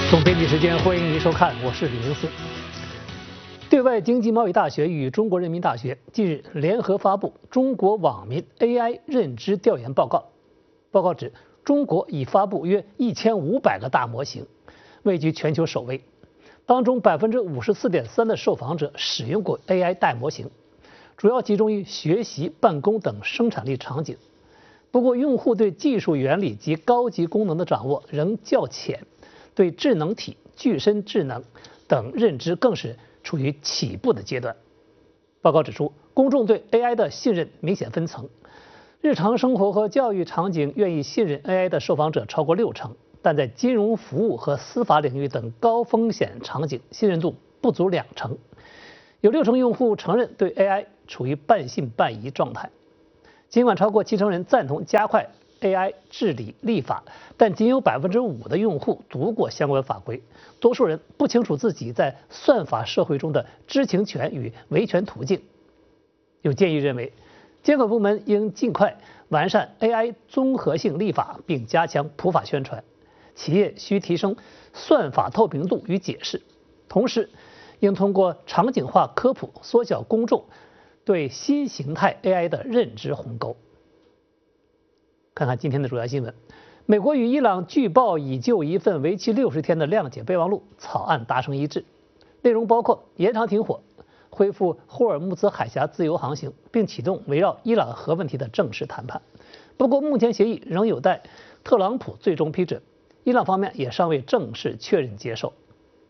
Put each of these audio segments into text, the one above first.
总编辑时间，欢迎您收看，我是李明思。对外经济贸易大学与中国人民大学近日联合发布《中国网民 AI 认知调研报告》。报告指，中国已发布约1500个大模型，位居全球首位。当中54.3%的受访者使用过 AI 大模型，主要集中于学习、办公等生产力场景。不过，用户对技术原理及高级功能的掌握仍较浅，对智能体、具身智能等认知更是处于起步的阶段。报告指出，公众对 AI 的信任明显分层，日常生活和教育场景愿意信任 AI 的受访者超过60%，但在金融服务和司法领域等高风险场景，信任度不足20%。有60%用户承认对 AI 处于半信半疑状态。尽管超过70%人赞同加快 AI 治理立法，但仅有5%的用户读过相关法规，多数人不清楚自己在算法社会中的知情权与维权途径。有建议认为，监管部门应尽快完善 AI 综合性立法，并加强普法宣传。企业需提升算法透明度与解释，同时应通过场景化科普缩小公众对新形态 AI 的认知鸿沟。看看今天的主要新闻：美国与伊朗据报已就一份为期60天的谅解备忘录草案达成一致，内容包括延长停火、恢复霍尔木兹海峡自由航行，并启动围绕伊朗核问题的正式谈判。不过，目前协议仍有待特朗普最终批准，伊朗方面也尚未正式确认接受。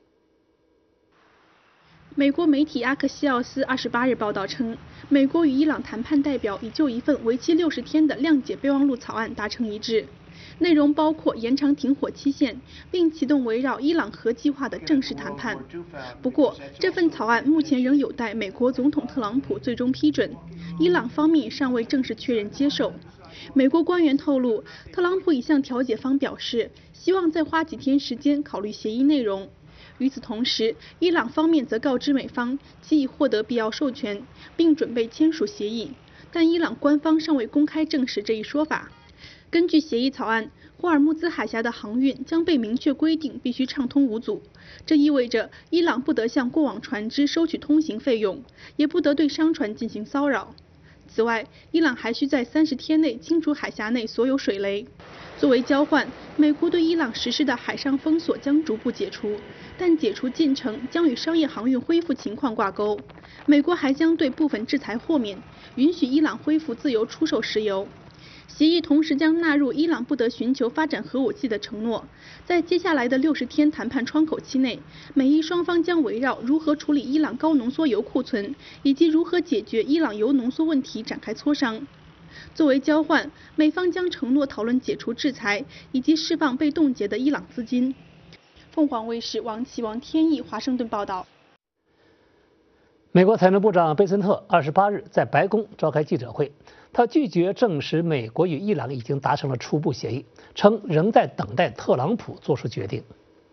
美国媒体阿克西奥斯28日报道称，美国与伊朗谈判代表已就一份为期60天的谅解备忘录草案达成一致，内容包括延长停火期限，并启动围绕伊朗核计划的正式谈判。不过，这份草案目前仍有待美国总统特朗普最终批准，伊朗方面尚未正式确认接受。美国官员透露，特朗普已向调解方表示，希望再花几天时间考虑协议内容。与此同时，伊朗方面则告知美方其已获得必要授权，并准备签署协议，但伊朗官方尚未公开证实这一说法。根据协议草案，霍尔木兹海峡的航运将被明确规定必须畅通无阻，这意味着伊朗不得向过往船只收取通行费用，也不得对商船进行骚扰。此外，伊朗还需在30天内清除海峡内所有水雷。作为交换，美国对伊朗实施的海上封锁将逐步解除，但解除进程将与商业航运恢复情况挂钩。美国还将对部分制裁豁免，允许伊朗恢复自由出售石油。协议同时将纳入伊朗不得寻求发展核武器的承诺。在接下来的60天谈判窗口期内，美伊双方将围绕如何处理伊朗高浓缩铀库存以及如何解决伊朗铀浓缩问题展开磋商。作为交换，美方将承诺讨论解除制裁以及释放被冻结的伊朗资金。凤凰卫视王天意华盛顿报道。 美国财政部长贝森特28日在白宫召开记者会，他拒绝证实美国与伊朗已经达成了初步协议，称仍在等待特朗普做出决定。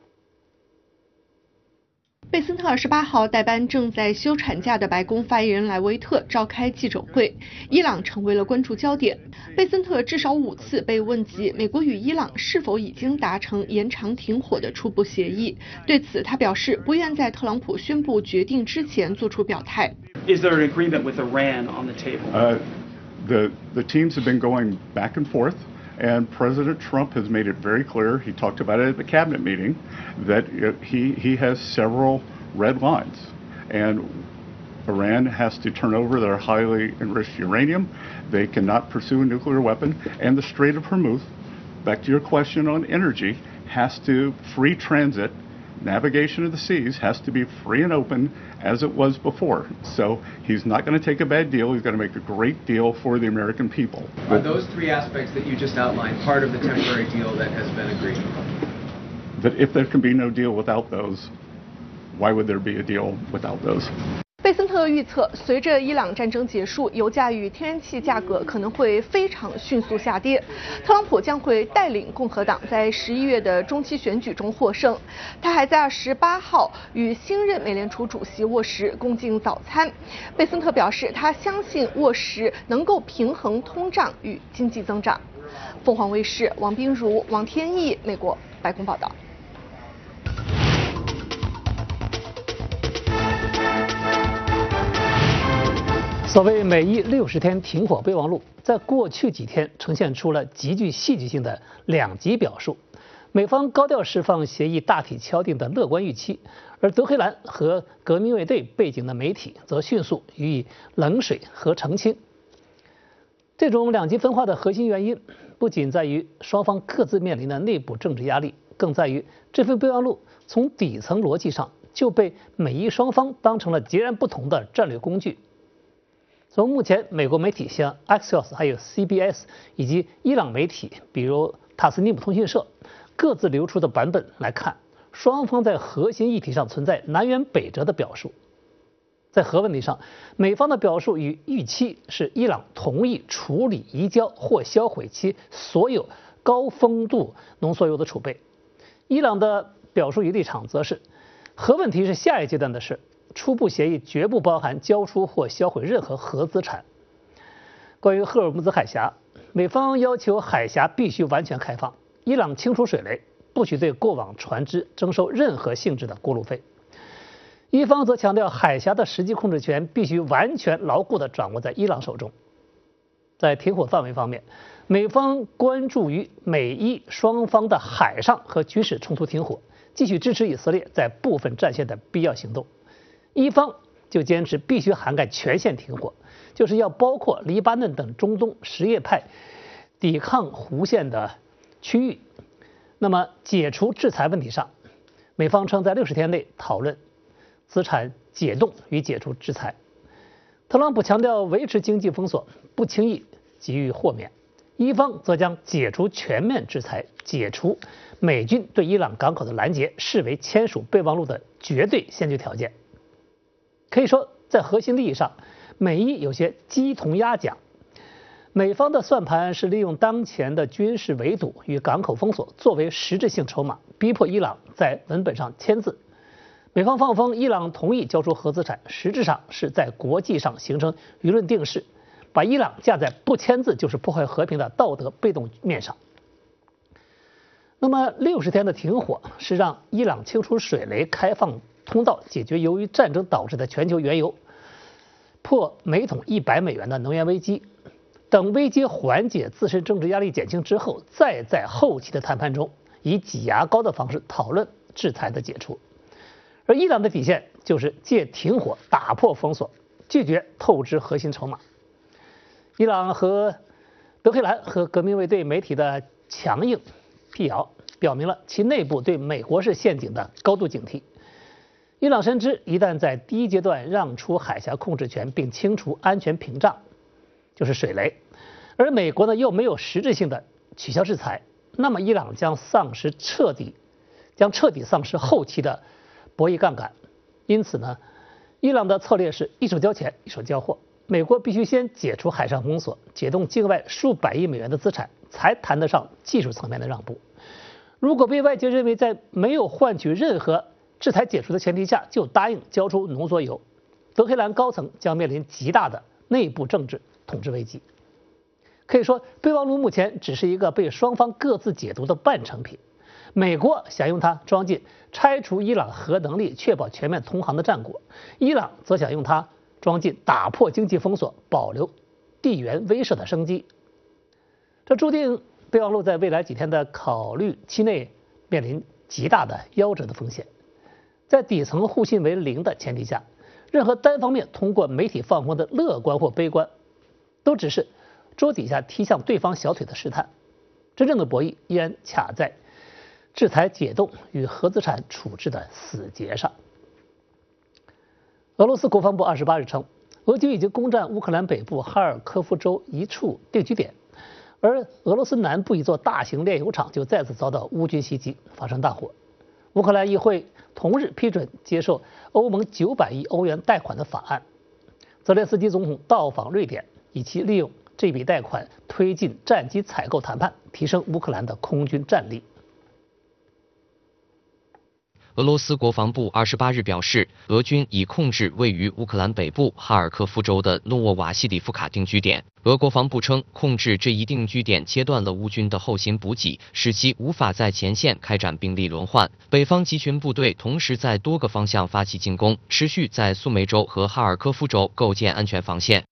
贝森特28号代班正在休产假的白宫发言人莱维特召开记者会，伊朗成为了关注焦点。贝森特至少5次被问及美国与伊朗是否已经达成延长停火的初步协议，对此他表示不愿在特朗普宣布决定之前做出表态。 Is there an agreement with Iran on the table? The teams have been going back and forth. And President Trump has made it very clear, he talked about it at the cabinet meeting, that he has several red lines. And Iran has to turn over their highly enriched uranium. They cannot pursue a nuclear weapon. And the Strait of Hormuz, back to your question on energy, has to free transit. Navigation of the seas has to be free and open as it was before. So he's not going to take a bad deal. He's going to make a great deal for the American people. Are those three aspects that you just outlined part of the temporary deal that has been agreed? That if there can be no deal without those, why would there be a deal without those? 贝森特预测，随着伊朗战争结束，油价与天然气价格可能会非常迅速下跌。特朗普将会带领共和党在11月的中期选举中获胜。他还在28号与新任美联储主席沃什共进早餐。贝森特表示，他相信沃什能够平衡通胀与经济增长。凤凰卫视王彬如、王天意，美国白宫报道。 所谓美伊60天停火备忘录，在过去几天呈现出了极具戏剧性的两极表述。美方高调释放协议大体敲定的乐观预期，而德黑兰和革命卫队背景的媒体则迅速予以冷水和澄清。这种两极分化的核心原因，不仅在于双方各自面临的内部政治压力，更在于这份备忘录从底层逻辑上就被美伊双方当成了截然不同的战略工具。从目前美国媒体像 Axios 还有 CBS 以及伊朗媒体比如塔斯尼姆通讯社各自流出的版本来看，双方在核心议题上存在南辕北辙的表述。在核问题上，美方的表述与预期是伊朗同意处理移交或销毁其所有高丰度浓缩铀的储备，伊朗的表述与立场则是核问题是下一阶段的事，初步协议绝不包含交出或销毁任何核资产。关于赫尔木兹海峡，美方要求海峡必须完全开放，伊朗清除水雷，不许对过往船只征收任何性质的过路费。伊方则强调海峡的实际控制权必须完全牢固地掌握在伊朗手中。在停火范围方面，美方关注于美伊双方的海上和军事冲突停火，继续支持以色列在部分战线的必要行动。伊方就坚持必须涵盖全线停火，就是要包括黎巴嫩等中东什叶派抵抗弧线的区域。那么解除制裁问题上，美方称在60天内讨论资产解冻与解除制裁。特朗普强调维持经济封锁，不轻易给予豁免。伊方则将解除全面制裁、解除美军对伊朗港口的拦截视为签署备忘录的绝对先决条件。可以说，在核心利益上，美伊有些鸡同鸭讲。美方的算盘是利用当前的军事围堵与港口封锁作为实质性筹码，逼迫伊朗在文本上签字。美方放风伊朗同意交出核资产，实质上是在国际上形成舆论定势，把伊朗架在不签字就是破坏和平的道德被动面上。那么60天的停火是让伊朗清除水雷、开放通道，解决由于战争导致的全球原油破每桶100美元的能源危机。等危机缓解、自身政治压力减轻之后，再在后期的谈判中以挤牙膏的方式讨论制裁的解除。而伊朗的底线就是借停火打破封锁，拒绝透支核心筹码。伊朗和德黑兰和革命卫队媒体的强硬辟谣，表明了其内部对美国式陷阱的高度警惕。伊朗深知，一旦在第一阶段让出海峡控制权并清除安全屏障，就是水雷，而美国呢又没有实质性的取消制裁，那么伊朗将彻底丧失后期的博弈杠杆。因此呢，伊朗的策略是一手交钱一手交货，美国必须先解除海上封锁，解冻境外数百亿美元的资产，才谈得上技术层面的让步。如果被外界认为在没有换取任何制裁解除的前提下就答应交出浓缩铀，德黑兰高层将面临极大的内部政治统治危机。可以说，备忘录目前只是一个被双方各自解读的半成品。美国想用它装进拆除伊朗核能力、确保全面通航的战果，伊朗则想用它装进打破经济封锁、保留地缘威慑的生机。这注定备忘录在未来几天的考虑期内面临极大的夭折的风险。在底层互信为零的前提下，任何单方面通过媒体放风的乐观或悲观，都只是桌底下踢向对方小腿的试探。真正的博弈依然卡在制裁解冻与核资产处置的死结上。俄罗斯国防部28日称，俄军已经攻占乌克兰北部哈尔科夫州一处定居点，而俄罗斯南部一座大型炼油厂就再次遭到乌军袭击，发生大火。乌克兰议会同日批准接受欧盟900亿欧元贷款的法案，泽连斯基总统到访瑞典，以期利用这笔贷款推进战机采购谈判，提升乌克兰的空军战力。 俄罗斯国防部28日表示，俄军已控制位于乌克兰北部哈尔科夫州的诺沃瓦西里夫卡定居点。俄国防部称，控制这一定居点切断了乌军的后勤补给，使其无法在前线开展兵力轮换。北方集群部队同时在多个方向发起进攻，持续在苏梅州和哈尔科夫州构建安全防线。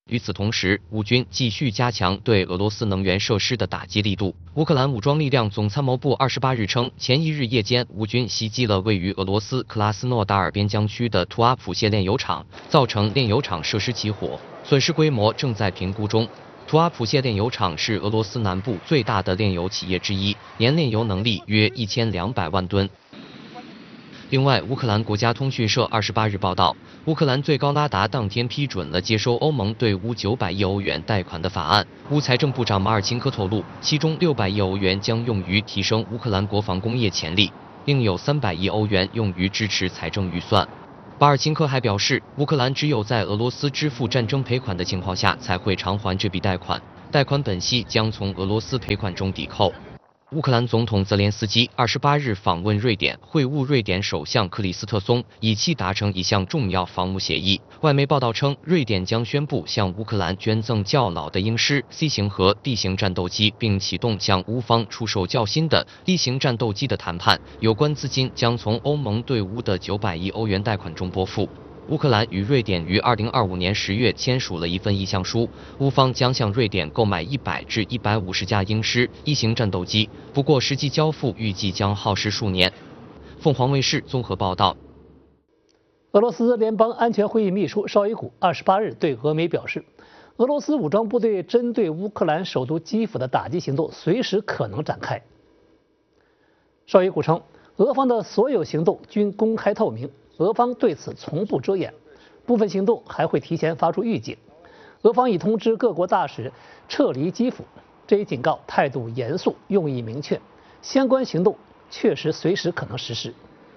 与此同时，乌军继续加强对俄罗斯能源设施的打击力度。乌克兰武装力量总参谋部28日称，前一日夜间，乌军袭击了位于俄罗斯克拉斯诺达尔边疆区的图阿普谢炼油厂，造成炼油厂设施起火，损失规模正在评估中。图阿普谢炼油厂是俄罗斯南部最大的炼油企业之一，年炼油能力约1200万吨。另外，乌克兰国家通讯社28日报道，乌克兰最高拉达当天批准了接收欧盟对乌900亿欧元贷款的法案。乌财政部长马尔钦科透露，其中600亿欧元将用于提升乌克兰国防工业潜力，另有300亿欧元用于支持财政预算。巴尔钦科还表示，乌克兰只有在俄罗斯支付战争赔款的情况下，才会偿还这笔贷款，贷款本息将从俄罗斯赔款中抵扣。乌克兰总统泽连斯基28日访问瑞典，会晤瑞典首相克里斯特松，以期达成一项重要防务协议。外媒报道称，瑞典将宣布向乌克兰捐赠较老的鹰狮 C 型和 D 型战斗机，并启动向乌方出售较新的 D 型战斗机的谈判。有关资金将从欧盟对乌的900亿欧元贷款中拨付。乌克兰与瑞典于2025年10月签署了一份意向书，乌方将向瑞典购买100至150架鹰狮1型战斗机，不过实际交付预计将耗时数年。凤凰卫视综合报道。 俄罗斯联邦安全会议秘书绍伊古28日对俄媒表示，俄罗斯武装部队针对乌克兰首都基辅的打击行动随时可能展开。绍伊古称，俄方的所有行动均公开透明，俄方对此从不遮掩，部分行动还会提前发出预警。俄方已通知各国大使撤离基辅，这一警告态度严肃，用意明确，相关行动确实随时可能实施。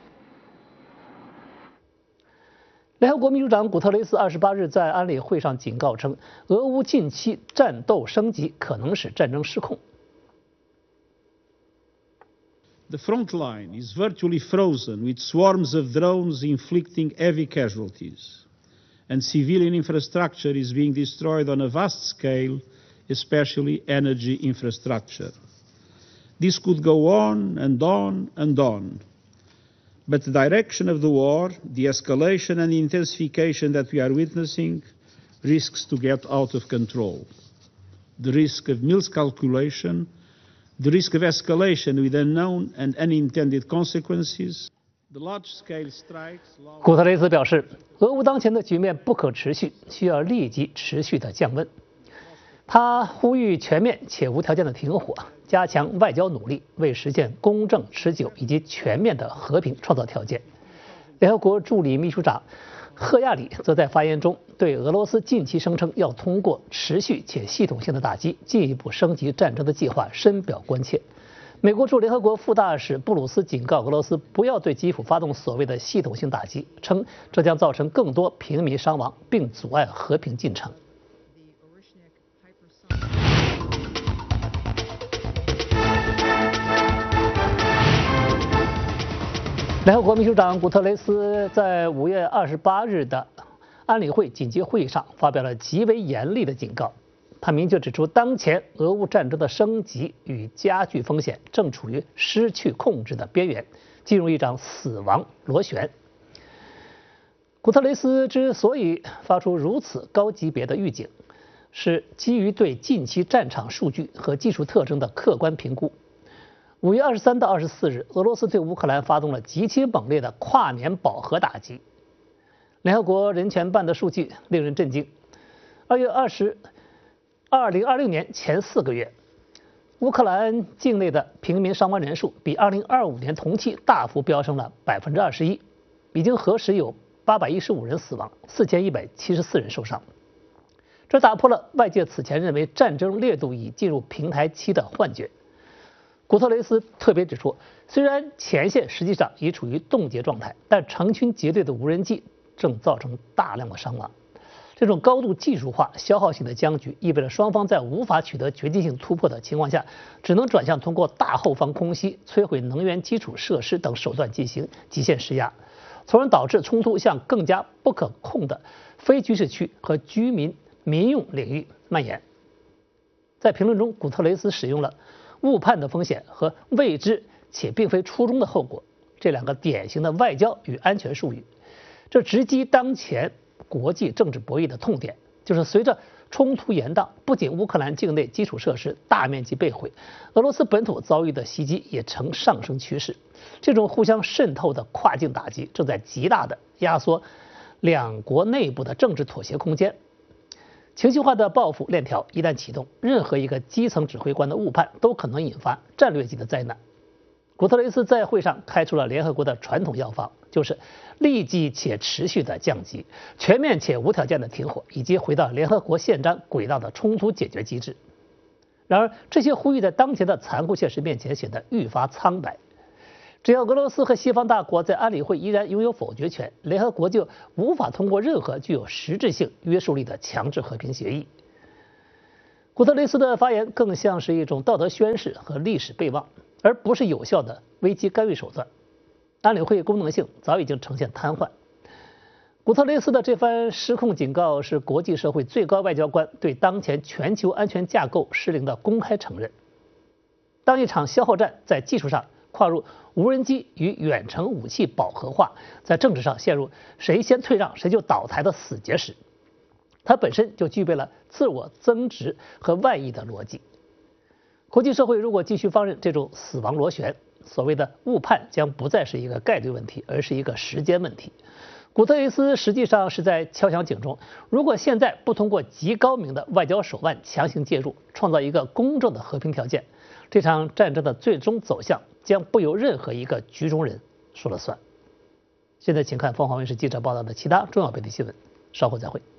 联合国秘书长古特雷斯28日在安理会上警告称，俄乌近期战斗升级可能使战争失控。 The front line is virtually frozen with swarms of drones inflicting heavy casualties, and civilian infrastructure is being destroyed on a vast scale, especially energy infrastructure. This could go on and on and on. But the direction of the war, the escalation and intensification that we are witnessing, risks to get out of control. The risk of miscalculation, the risk of escalation with unknown and unintended consequences, the large-scale strikes... 古特雷斯表示，俄乌当前的局面不可持续，需要立即持续的降温。他呼吁全面且无条件的停火，加强外交努力，为实现公正、持久以及全面的和平创造条件。联合国助理秘书长赫亚里则在发言中对俄罗斯近期声称要通过持续且系统性的打击，进一步升级战争的计划深表关切。美国驻联合国副大使布鲁斯警告俄罗斯不要对基辅发动所谓的系统性打击，称这将造成更多平民伤亡，并阻碍和平进程。联合国秘书长古特雷斯在5月28日的安理会紧急会议上发表了极为严厉的警告。他明确指出，当前俄乌战争的升级与加剧风险正处于失去控制的边缘，进入一场死亡螺旋。古特雷斯之所以发出如此高级别的预警，是基于对近期战场数据和技术特征的客观评估。5月23到24日，俄罗斯对乌克兰发动了极其猛烈的跨年饱和打击。联合国人权办的数据令人震惊。2020年前4个月，乌克兰境内的平民伤亡人数比2025年同期大幅飙升了21%，已经核实有815人死亡，4174人受伤。这打破了外界此前认为战争烈度已进入平台期的幻觉。古特雷斯特别指出，虽然前线实际上已处于冻结状态，但成群结队的无人机正造成大量的伤亡。这种高度技术化、消耗性的僵局，意味着双方在无法取得决定性突破的情况下，只能转向通过大后方空袭、摧毁能源基础设施等手段进行极限施压，从而导致冲突向更加不可控的非军事区和居民民用领域蔓延。在评论中，古特雷斯使用了误判的风险和未知且并非初衷的后果这两个典型的外交与安全术语，这直击当前国际政治博弈的痛点，就是随着冲突延宕，不仅乌克兰境内基础设施大面积被毁，俄罗斯本土遭遇的袭击也呈上升趋势。这种互相渗透的跨境打击正在极大地压缩两国内部的政治妥协空间。情绪化的报复链条一旦启动，任何一个基层指挥官的误判都可能引发战略级的灾难。古特雷斯在会上开出了联合国的传统药方，就是立即且持续的降级、全面且无条件的停火，以及回到联合国宪章轨道的冲突解决机制。然而，这些呼吁在当前的残酷现实面前显得愈发苍白。只要俄罗斯和西方大国在安理会依然拥有否决权，联合国就无法通过任何具有实质性约束力的强制和平协议。古特雷斯的发言更像是一种道德宣誓和历史备忘，而不是有效的危机干预手段。安理会功能性早已经呈现瘫痪。古特雷斯的这番失控警告是国际社会最高外交官对当前全球安全架构失灵的公开承认。当一场消耗战在技术上跨入无人机与远程武器饱和化，在政治上陷入谁先退让谁就倒台的死结时，它本身就具备了自我增值和外溢的逻辑。国际社会如果继续放任这种死亡螺旋，所谓的误判将不再是一个概率问题，而是一个时间问题。古特雷斯实际上是在敲响警钟，如果现在不通过极高明的外交手腕强行介入，创造一个公正的和平条件，这场战争的最终走向将不由任何一个局中人说了算。现在请看凤凰卫视记者报道的其他重要本地新闻，稍后再会。